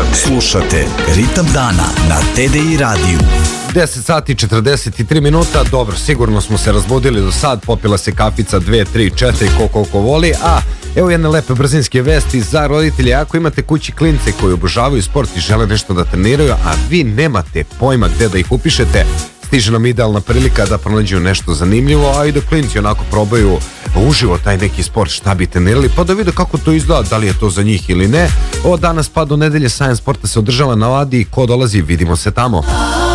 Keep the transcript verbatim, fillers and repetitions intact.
Slušate. Slušate Ritam dana na T D I radiju. deset sati četrdeset tri minuta. Dobro, sigurno smo se razbudili do sad. Popila se kafica dve, tri, četiri, ko koliko voli. A evo jedne lepe brzinske vesti za roditelje. Ako imate kući klince koji obožavaju sport i žele nešto da treniraju, a vi nemate pojma gde da ih upišete, stiže nam idealna prilika da pronađu nešto zanimljivo, a i da klinci onako probaju uživo taj neki sport, šta bi trenirali, pa da vide kako to izgleda, da li je to za njih ili ne. Od danas pa do nedelje Science Sporta se održava na Adi. Ko dolazi, vidimo se tamo.